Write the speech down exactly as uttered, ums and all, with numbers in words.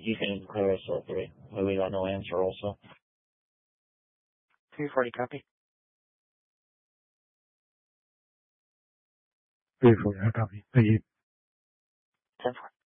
you can clear us all three. We got no answer also. three forty, copy. three forty, I copy. Thank you. ten four.